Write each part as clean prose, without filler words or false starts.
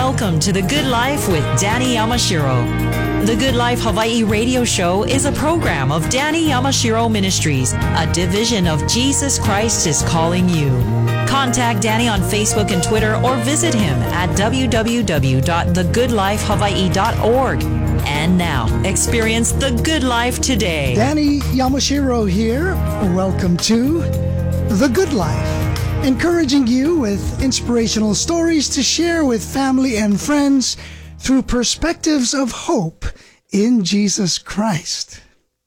Welcome to The Good Life with Danny Yamashiro. The Good Life Hawaii radio show is a program of Danny Yamashiro Ministries, a division of Jesus Christ is Calling You. Contact Danny on Facebook and Twitter or visit him at www.thegoodlifehawaii.org. And now, experience the good life today. Danny Yamashiro here. Welcome to The Good Life, encouraging you with inspirational stories to share with family and friends through perspectives of hope in Jesus Christ.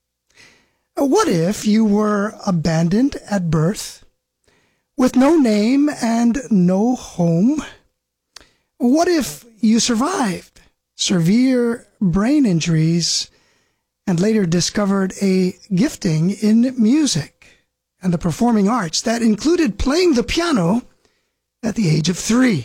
What if you were abandoned at birth, with no name and no home? What if you survived severe brain injuries and later discovered a gifting in music and the performing arts that included playing the piano at the age of 3?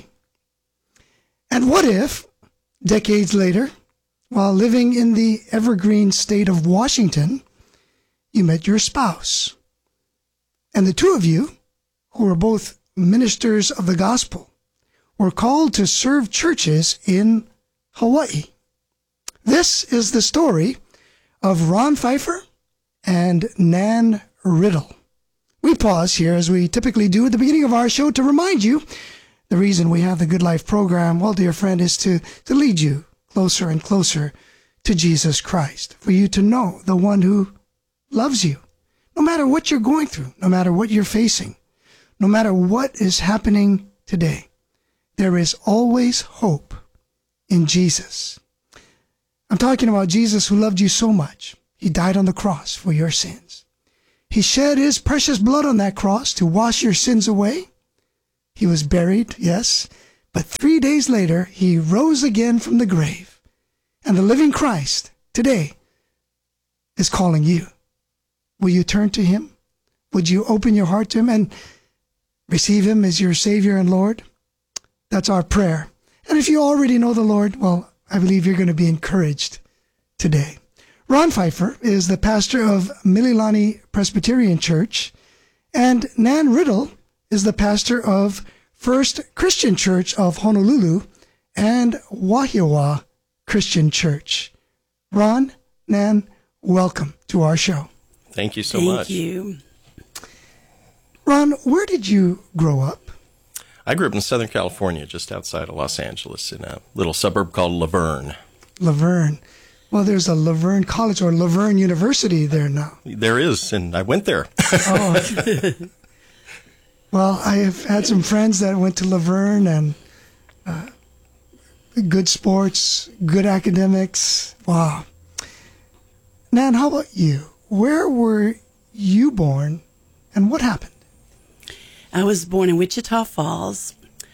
And what if, decades later, while living in the evergreen state of Washington, you met your spouse, and the two of you, who were both ministers of the gospel, were called to serve churches in Hawaii? This is the story of Ron Pfeiffer and Nan Riddle. We pause here, as we typically do at the beginning of our show, to remind you the reason we have the Good Life program, well, dear friend, is to lead you closer and closer to Jesus Christ, for you to know the one who loves you, no matter what you're going through, no matter what you're facing, no matter what is happening today. There is always hope in Jesus. I'm talking about Jesus, who loved you so much. He died on the cross for your sins. He shed his precious blood on that cross to wash your sins away. He was buried, yes, but 3 days later, he rose again from the grave. And the living Christ today is calling you. Will you turn to him? Would you open your heart to him and receive him as your Savior and Lord? That's our prayer. And if you already know the Lord, well, I believe you're going to be encouraged today. Ron Pfeiffer is the pastor of Mililani Presbyterian Church, and Nan Riddle is the pastor of First Christian Church of Honolulu and Wahiawa Christian Church. Ron, Nan, welcome to our show. Thank you so much. Thank you. Ron, where did you grow up? I grew up in Southern California, just outside of Los Angeles, in a little suburb called Laverne. Laverne. Well, there's a Laverne College or Laverne University there now. There is, and I went there. Oh. Well, I have had some friends that went to Laverne, and good sports, good academics. Wow. Nan, how about you? Where were you born, and what happened? I was born in Wichita Falls.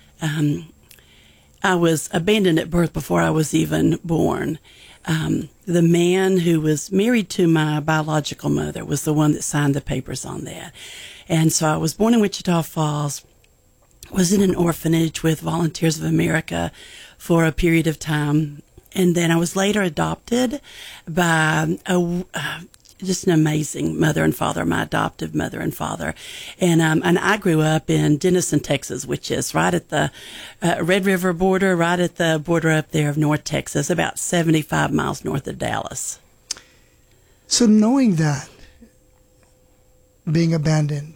I was abandoned at birth before I was even born. The man who was married to my biological mother was the one that signed the papers on that. And so I was born in Wichita Falls, was in an orphanage with Volunteers of America for a period of time. And then I was later adopted by just an amazing mother and father, my adoptive mother and father. And I grew up in Denison, Texas, which is right at the Red River border, right at the border up there of North Texas, about 75 miles north of Dallas. So knowing that, being abandoned,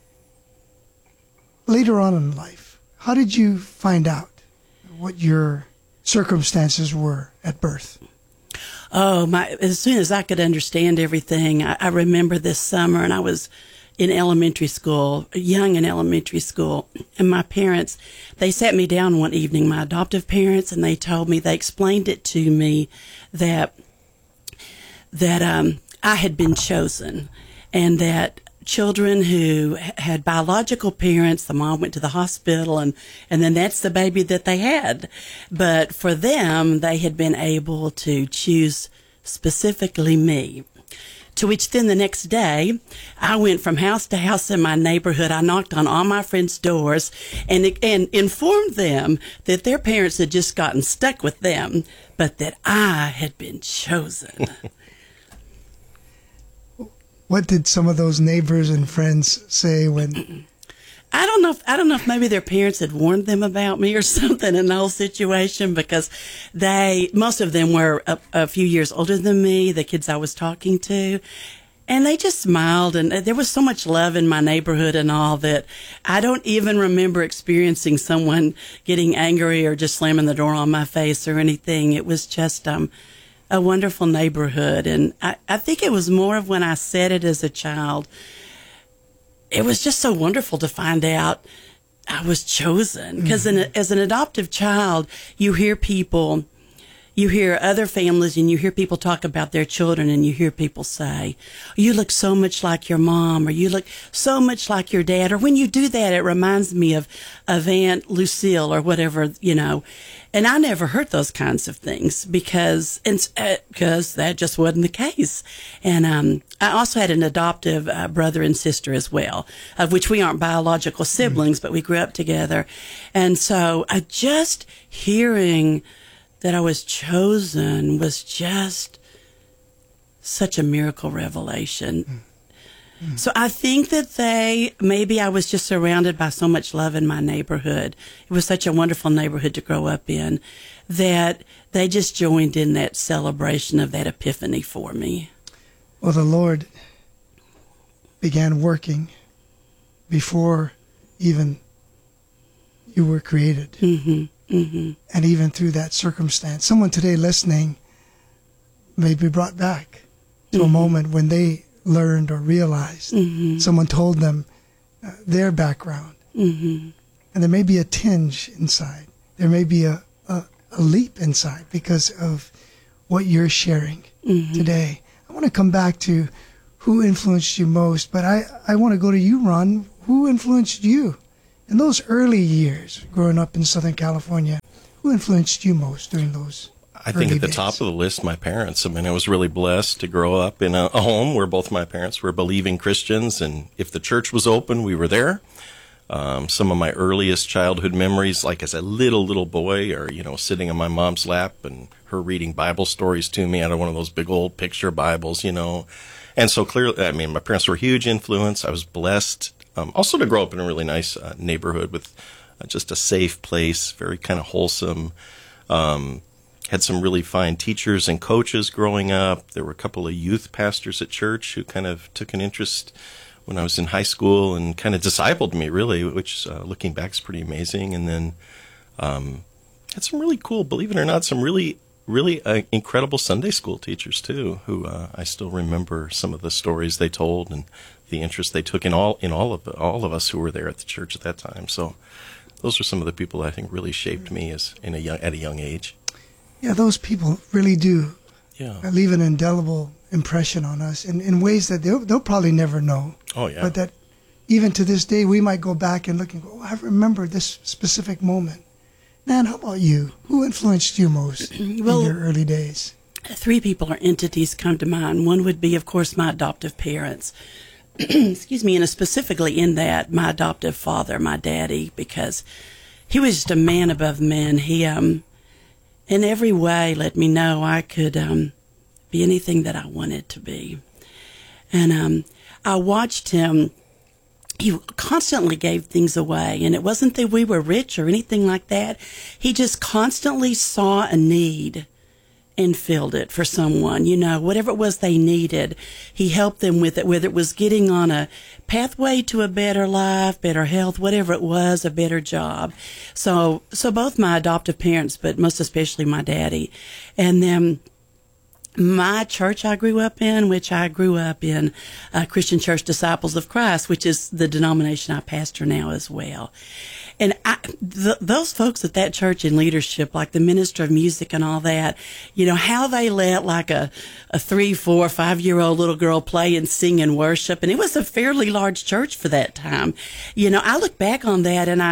later on in life, how did you find out what your circumstances were at birth? Oh, as soon as I could understand everything, I remember this summer, and I was in elementary school, young in elementary school, and my parents, they sat me down one evening, my adoptive parents, and they explained it to me that I had been chosen, and that children who had biological parents, the mom went to the hospital, and then that's the baby that they had. But for them, they had been able to choose specifically me. To which then the next day, I went from house to house in my neighborhood. I knocked on all my friends' doors and informed them that their parents had just gotten stuck with them, but that I had been chosen. What did some of those neighbors and friends say when I don't know if maybe their parents had warned them about me or something in the whole situation, because most of them were a few years older than me, the kids I was talking to. And they just smiled, and there was so much love in my neighborhood and all that I don't even remember experiencing someone getting angry or just slamming the door on my face or anything. It was just a wonderful neighborhood. And I think it was more of when I said it as a child, it was just so wonderful to find out I was chosen. Because as an adoptive child, you hear other families and you hear people talk about their children, and you hear people say, you look so much like your mom, or you look so much like your dad. Or when you do that, it reminds me of Aunt Lucille or whatever, And I never heard those kinds of things because that just wasn't the case. And I also had an adoptive brother and sister as well, of which we aren't biological siblings, but we grew up together. And so just hearing that I was chosen was just such a miracle revelation. So I think that maybe I was just surrounded by so much love in my neighborhood. It was such a wonderful neighborhood to grow up in that they just joined in that celebration of that epiphany for me. Well, the Lord began working before even you were created. And even through that circumstance, someone today listening may be brought back to a moment when they learned or realized someone told them their background. And there may be a tinge inside. There may be a leap inside because of what you're sharing today. I want to come back to who influenced you most, but I want to go to you, Ron. Who influenced you in those early years growing up in Southern California? Who influenced you most during those I think at the days? top of the list, my parents. I mean, I was really blessed to grow up in a home where both my parents were believing Christians, and if the church was open, we were there. Some of my earliest childhood memories, like as a little boy, are, sitting on my mom's lap and her reading Bible stories to me out of one of those big old picture Bibles, And so clearly, I mean, my parents were a huge influence. I was blessed also to grow up in a really nice neighborhood with just a safe place, very kind of wholesome. Had some really fine teachers and coaches growing up. There were a couple of youth pastors at church who kind of took an interest when I was in high school and kind of discipled me, really, which looking back is pretty amazing. And then had some really cool, believe it or not, some really incredible Sunday school teachers too, who I still remember some of the stories they told and the interest they took in all of us who were there at the church at that time. So those are some of the people I think really shaped me at a young age. Yeah, those people really do Yeah. leave an indelible impression on us in ways that they'll probably never know. Oh, yeah. But that even to this day, we might go back and look and go, I remember this specific moment. Nan, how about you? Who influenced you most in your early days? 3 people or entities come to mind. One would be, of course, my adoptive parents. Excuse me, and specifically in that, my adoptive father, my daddy, because he was just a man above men. He, in every way, let me know I could be anything that I wanted to be. And I watched him. He constantly gave things away, and it wasn't that we were rich or anything like that. He just constantly saw a need and filled it for someone, whatever it was they needed. He helped them with it, whether it was getting on a pathway to a better life, better health, whatever it was, a better job. So both my adoptive parents, but most especially my daddy. And then my church I grew up in, which I grew up in Christian Church Disciples of Christ, which is the denomination I pastor now as well. And those folks at that church in leadership, like the minister of music and all that, how they let like a 3, 4, 5-year-old little girl play and sing and worship. And it was a fairly large church for that time. I look back on that and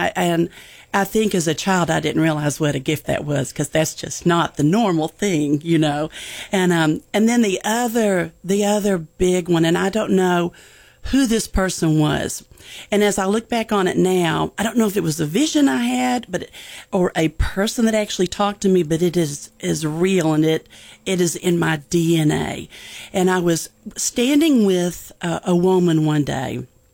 I think as a child, I didn't realize what a gift that was, because that's just not the normal thing, And then the other big one, and I don't know who this person was. And as I look back on it now, I don't know if it was a vision I had, or a person that actually talked to me, but it is real, and it is in my DNA. And I was standing with a woman one day,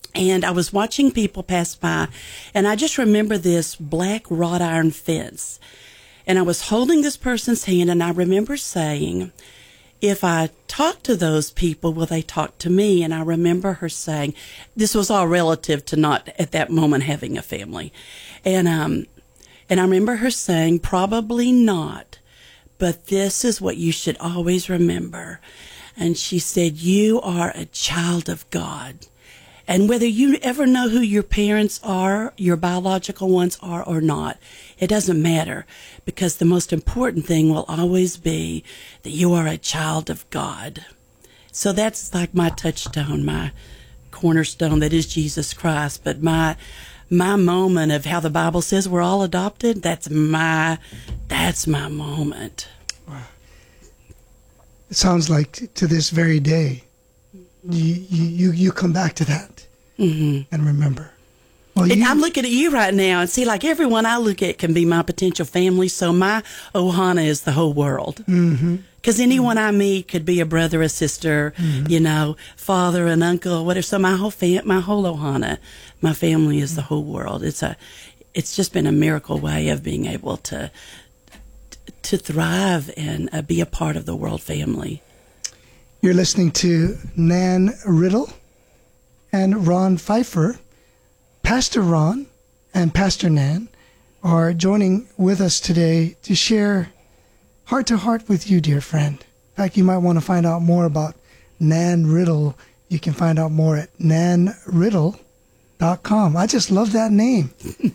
And I was watching people pass by, and I just remember this black wrought iron fence. And I was holding this person's hand, and I remember saying, if I talk to those people, will they talk to me? And I remember her saying, this was all relative to not at that moment having a family. And I remember her saying, probably not, but this is what you should always remember. And she said, you are a child of God. And whether you ever know who your parents are, your biological ones are or not, it doesn't matter, because the most important thing will always be that you are a child of God. So that's like my touchstone, my cornerstone that is Jesus Christ. But my moment of how the Bible says we're all adopted, that's my moment. Wow. It sounds like to this very day, you come back to that and remember. Well, and I'm looking at you right now and see, like, everyone I look at can be my potential family. So my Ohana is the whole world. Because anyone I meet could be a brother, a sister, you know, father, an uncle, whatever. So my whole Ohana, my family is the whole world. It's just been a miracle way of being able to thrive and be a part of the world family. You're listening to Nan Riddle and Ron Pfeiffer. Pastor Ron and Pastor Nan are joining with us today to share heart to heart with you, dear friend. In fact, you might want to find out more about Nan Riddle. You can find out more at nanriddle.com. I just love that name.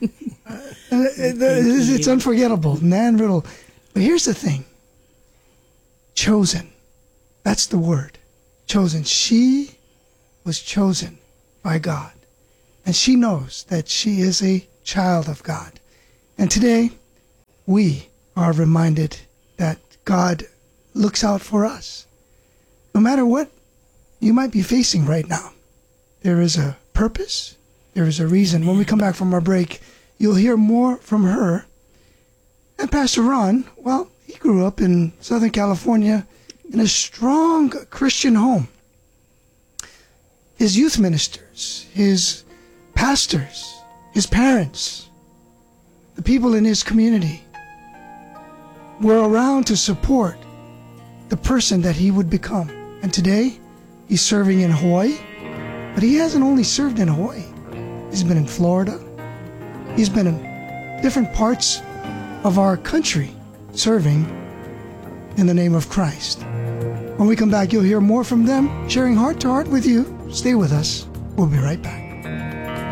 It's unforgettable. Nan Riddle. But here's the thing. Chosen. That's the word. Chosen. She was chosen by God. And she knows that she is a child of God. And today, we are reminded that God looks out for us. No matter what you might be facing right now, there is a purpose, there is a reason. When we come back from our break, you'll hear more from her. And Pastor Ron, well, he grew up in Southern California in a strong Christian home. His youth ministers, his pastors, his parents, the people in his community were around to support the person that he would become. And today, he's serving in Hawaii. But he hasn't only served in Hawaii. He's been in Florida. He's been in different parts of our country serving in the name of Christ. When we come back, you'll hear more from them, sharing heart to heart with you. Stay with us. We'll be right back.